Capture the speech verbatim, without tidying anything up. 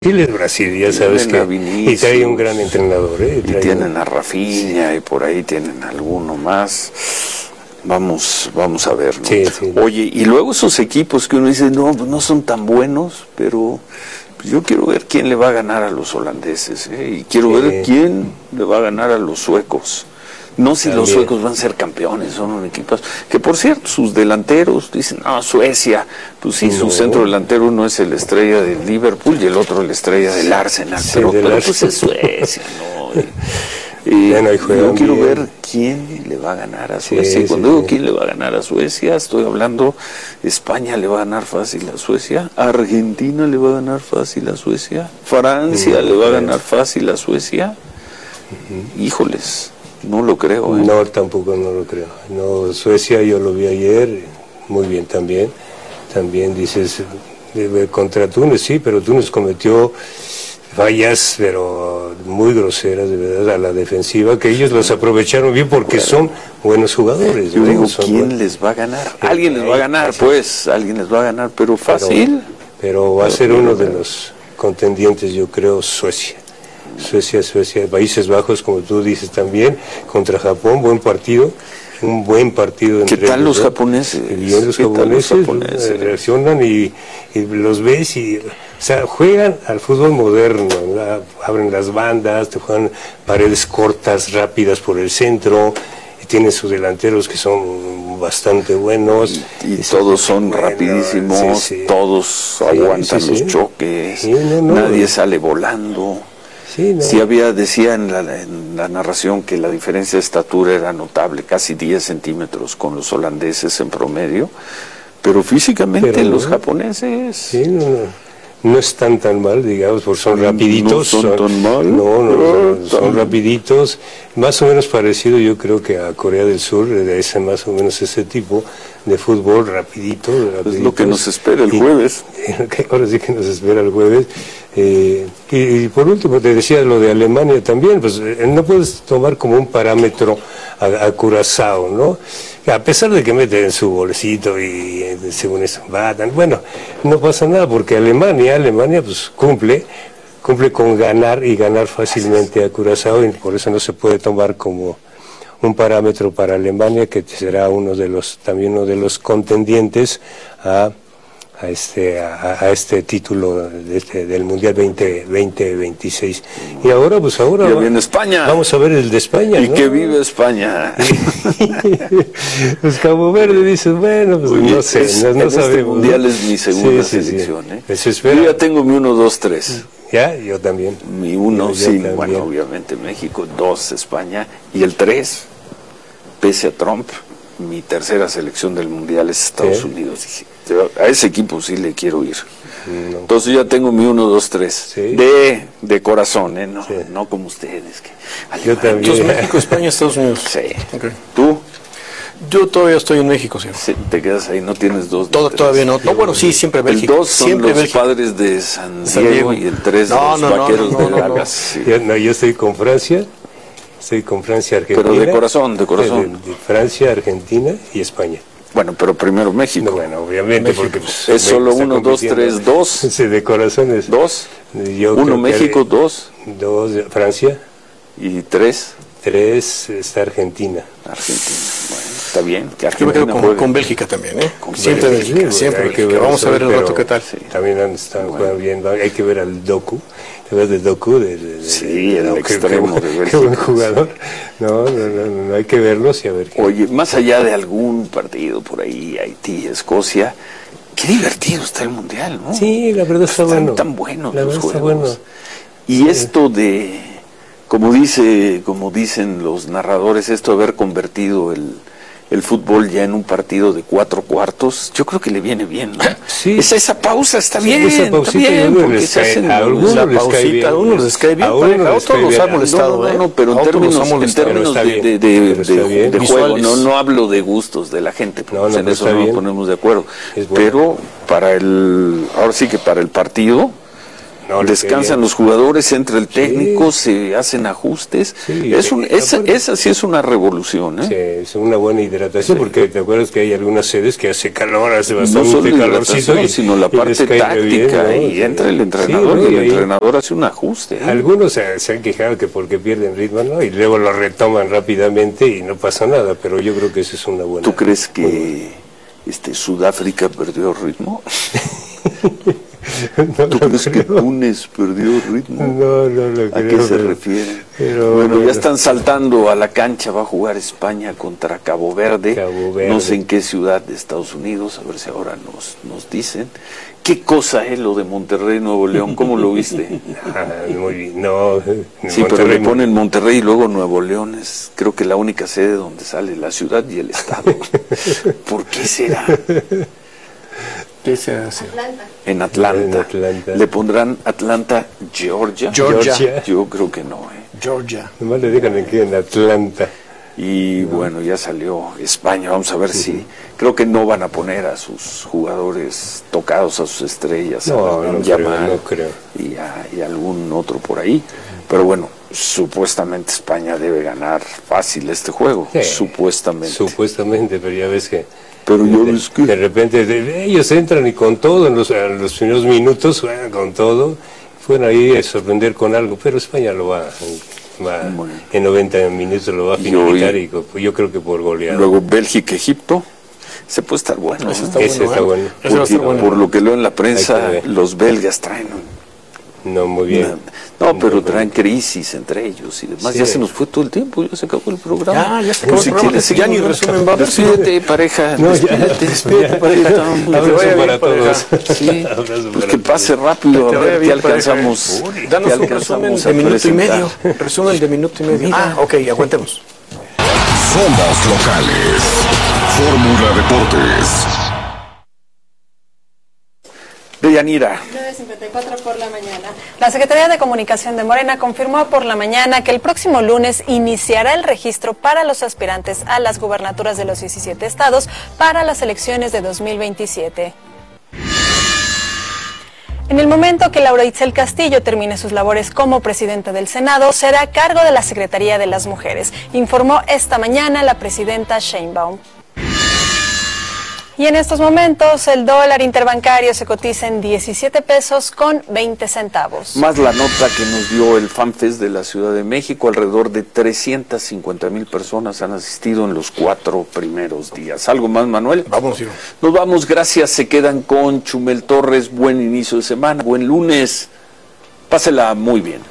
Es Brasil, ya sabes que y trae un gran entrenador, ¿eh? Y tienen a Rafinha, sí. Y por ahí tienen alguno más. Vamos, vamos a ver, ¿no? Sí, sí. Oye, y luego esos equipos que uno dice, no, no son tan buenos, pero yo quiero ver quién le va a ganar a los holandeses, ¿eh? Y quiero sí. ver quién le va a ganar a los suecos. No si También. Los suecos van a ser campeones, son un equipo que, por cierto, sus delanteros dicen, no, Suecia, pues sí, no. Su centro delantero uno es el estrella del Liverpool y el otro el estrella del Arsenal, sí, pero, del pero Arsenal. Pues es Suecia, ¿no? Y, y bueno, yo quiero bien. ver quién le va a ganar a Suecia. Sí, y cuando sí, digo sí. quién le va a ganar a Suecia, estoy hablando, España le va a ganar fácil a Suecia, Argentina le va a ganar fácil a Suecia, Francia no, le va a ganar fácil a Suecia. Uh-huh. Híjoles. No lo creo, ¿eh? No, tampoco no lo creo. No, Suecia yo lo vi ayer, muy bien también. También dices, contra Túnez, sí, pero Túnez cometió fallas, pero muy groseras, de verdad, a la defensiva, que ellos los aprovecharon bien porque bueno, son buenos jugadores. Yo digo, ¿quién buenos? les va a ganar? Alguien les va a ganar, pues, alguien les va a ganar, pero fácil. Pero, pero va a ser uno de los contendientes, yo creo, Suecia. Suecia, Suecia, Países Bajos, como tú dices también, contra Japón, buen partido, un buen partido. Entre ¿Qué tal los dos. japoneses? Bien, los japoneses, los japoneses reaccionan y, y los ves y, o sea, juegan al fútbol moderno, la, abren las bandas, te juegan paredes cortas, rápidas por el centro, y tienen sus delanteros que son bastante buenos. Y, y todos son bueno, rapidísimos, sí, sí. todos sí, aguantan sí, sí, los sí. choques, sí, no, no, nadie no. sale volando. Sí, no. sí había, decía en la, en la narración que la diferencia de estatura era notable, casi diez centímetros con los holandeses en promedio, pero físicamente pero, los japoneses... Sí, no, no, no están tan mal, digamos, porque son rapiditos. No son, son tan mal. No, no, son, son rapiditos, más o menos parecido yo creo que a Corea del Sur, de ese más o menos ese tipo de fútbol rapidito. Es lo que nos espera el jueves. Y, ahora sí que nos espera el jueves. Eh, y, y por último te decía lo de Alemania también, pues eh, no puedes tomar como un parámetro a, a Curazao, ¿no? A pesar de que meten su bolsito y eh, según eso batan, bueno, no pasa nada porque Alemania, Alemania pues cumple, cumple con ganar y ganar fácilmente a Curazao y por eso no se puede tomar como un parámetro para Alemania que será uno de los, también uno de los contendientes a a este a, a este título de este, del Mundial veinte veintiséis. Y ahora pues ahora ya viene España. Vamos a ver el de España, y ¿no? que vive España. Pues Cabo Verde dice, bueno, pues Oye, no sé, es, no, no este sabemos. Mundial es mi segunda sí, sí, selección, sí. ¿eh? Yo ya tengo mi uno, dos, tres. Ya, yo también. Mi uno, yo, yo sí, también. Bueno, obviamente México, dos, España, y el tres, pese a Trump, mi tercera selección del Mundial es Estados ¿Sí? Unidos. Dije, a ese equipo sí le quiero ir. No. Entonces ya tengo mi uno, dos, tres. ¿Sí? De, de corazón, ¿eh? No, sí. no como ustedes. Que, yo también. Entonces México, España, Estados Unidos. Sí. Okay. ¿Tú? Yo todavía estoy en México, sí. sí te quedas ahí, no tienes dos. Todo, todavía no. No, bueno, sí, siempre Bélgica. El dos son siempre los Bélgica. padres de San Diego, San Diego y el tres no, los no, vaqueros no, no, de no, Dallas. No. Sí. Yo, no, yo estoy con Francia. Estoy con Francia, Argentina. Pero de corazón, de corazón. De, de Francia, Argentina y España. Bueno, pero primero México. No, bueno, obviamente, México. porque pues, es solo uno, dos, tres, dos. Sí, de corazones. Dos. Yo uno México, dos. Dos Francia. Y tres. Tres está Argentina. Argentina, bueno, está bien. Que Yo me quedo con, con Bélgica también, ¿eh? Con siempre Bélgica, Bélgica siempre Bélgica. Ver Vamos eso, a ver el rato qué tal. Sí. También están bueno. jugando bien. Hay que ver al Doku. ¿Te ves de Doku? De, de, de, sí, el no, extremo qué, de Bélgica. Qué buen jugador. No, no, no, no, no, hay que verlos y a ver qué. Oye, más allá de algún partido por ahí, Haití, Escocia, qué divertido está el Mundial, ¿no? Sí, la verdad está Están bueno. tan buenos la los verdad juegos. Está bueno. Y sí. esto de, como dice, como dicen los narradores, esto de haber convertido el el fútbol ya en un partido de cuatro cuartos, yo creo que le viene bien, ¿no? Sí. Esa, esa pausa está sí, bien, esa está bien, porque se hacen a algunos la les pausita, cae bien, a unos les cae bien, a, unos a otros los ha molestado, no, no, ¿eh? no, pero en términos, en términos de, de, de, de, de juego, no, no hablo de gustos de la gente, porque no, no, en eso no nos ponemos de acuerdo, bueno. Pero para el, ahora sí que para el partido, no descansan los jugadores, entra el técnico, sí. se hacen ajustes. Sí, es un, esa, esa sí es una revolución, ¿eh? Sí, es una buena hidratación, sí. porque te acuerdas que hay algunas sedes que hace calor, hace bastante no solo calorcito. Y, sino la parte táctica, bien, ¿no? Y entra el entrenador sí, ¿no? y el y entrenador hace un ajuste. ¿eh? Algunos se, se han quejado que porque pierden ritmo, ¿no? Y luego lo retoman rápidamente y no pasa nada, pero yo creo que esa es una buena... ¿Tú crees que bueno. este Sudáfrica perdió ritmo? No ¿Tú crees creo. que Túnez perdió ritmo? No, no lo creo. ¿A qué se refiere? Pero, bueno, bueno, ya están saltando a la cancha, va a jugar España contra Cabo Verde. Cabo Verde. No sé en qué ciudad de Estados Unidos, a ver si ahora nos, nos dicen. ¿Qué cosa es lo de Monterrey, Nuevo León? ¿Cómo lo viste? Ah, muy bien, no. Sí, Monterrey, pero le ponen Monterrey y luego Nuevo León. Es creo que la única sede donde sale la ciudad y el estado. ¿Por qué será? ¿Qué se hace? Atlanta. En Atlanta. En Atlanta. ¿Le pondrán Atlanta, Georgia? Georgia. Georgia. Yo creo que no, ¿eh? Georgia. Nomás le digan aquí en Atlanta. Y no. bueno, ya salió España. Vamos a ver uh-huh. si... Creo que no van a poner a sus jugadores tocados, a sus estrellas. No, a no, Yamal, creo, no creo. Y, a, y algún otro por ahí. Pero bueno, supuestamente España debe ganar fácil este juego. Sí, supuestamente. Supuestamente, pero ya ves que... Pero yo de, es que... de repente de, ellos entran y con todo, en los, en los primeros minutos, bueno, con todo, fueron ahí a sorprender con algo, pero España lo va, va bueno. en noventa minutos lo va a finiquitar y, hoy, y yo creo que por goleada. Luego Bélgica, Egipto, se puede estar bueno. Ese está ¿eh? bueno. Está bueno. Porque, está bueno. Por lo que leo en la prensa, los belgas traen un... No, muy bien. No, no pero traen crisis entre ellos y demás. Sí. Ya se nos fue todo el tiempo, ya se acabó el programa. Ya, ya se acabó el programa. Si ya ni resumen va a Despídete, pareja. No, despídete, despídete, pareja. Abrazo para todos. Sí, pues que pase rápido, a ver qué alcanzamos. Danos un resumen de minuto y medio. Resumen de minuto y medio. Ah, ok, aguantemos. Somos locales. Fórmula Deportes. Deyanira. nueve cincuenta y cuatro por la mañana. La Secretaría de Comunicación de Morena confirmó por la mañana que el próximo lunes iniciará el registro para los aspirantes a las gubernaturas de los diecisiete estados para las elecciones de dos mil veintisiete. En el momento que Laura Itzel Castillo termine sus labores como presidenta del Senado, será a cargo de la Secretaría de las Mujeres, informó esta mañana la presidenta Sheinbaum. Y en estos momentos el dólar interbancario se cotiza en diecisiete pesos con veinte centavos. Más la nota que nos dio el FanFest de la Ciudad de México, alrededor de trescientas cincuenta mil personas han asistido en los cuatro primeros días. ¿Algo más, Manuel? Vamos, hijo. Nos vamos, gracias. Se quedan con Chumel Torres. Buen inicio de semana, buen lunes. Pásela muy bien.